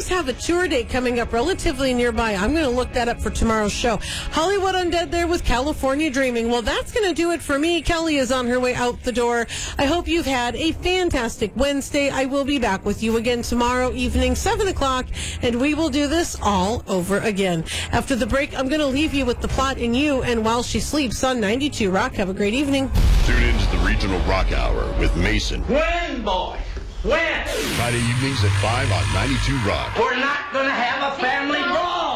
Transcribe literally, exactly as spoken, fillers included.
have a tour date coming up relatively nearby. I'm going to look that up for tomorrow's show. Hollywood Undead there with California Dreaming. Well, that's going to do it for me. Kelly is on her way out the door. I hope you've had a fantastic Wednesday. I will be back with you again tomorrow evening, seven o'clock, and we will do this all over again. After the break, I'm going to leave you with The Plot in You and While She Sleeps on ninety-two Rock. Have a great evening. Tune in to the Regional Rock Hour with Mason. When, boy? When? Friday evenings at five on ninety-two Rock. We're not going to have a family brawl.